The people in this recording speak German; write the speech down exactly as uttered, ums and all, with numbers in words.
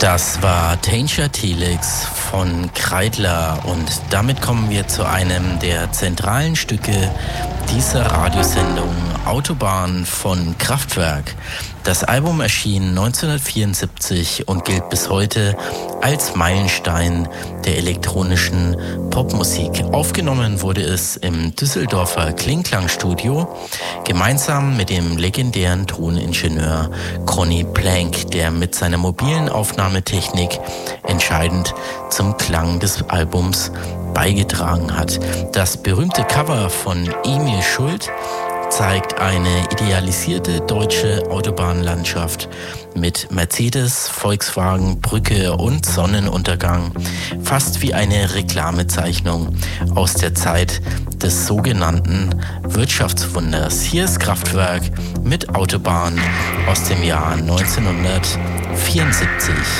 Das war Danger Telex von Kreidler und damit kommen wir zu einem der zentralen Stücke dieser Radiosendung, Autobahn von Kraftwerk. Das Album erschien neunzehnhundertvierundsiebzig und gilt bis heute als Meilenstein der elektronischen Popmusik. Aufgenommen wurde es im Düsseldorfer Klingklang-Studio gemeinsam mit dem legendären Toningenieur Conny Plank, der mit seiner mobilen Aufnahmetechnik entscheidend zum Klang des Albums beigetragen hat. Das berühmte Cover von Emil Schult zeigt eine idealisierte deutsche Autobahnlandschaft mit Mercedes, Volkswagen, Brücke und Sonnenuntergang, fast wie eine Reklamezeichnung aus der Zeit des sogenannten Wirtschaftswunders. Hier ist Kraftwerk mit Autobahn aus dem Jahr neunzehnhundertvierundsiebzig.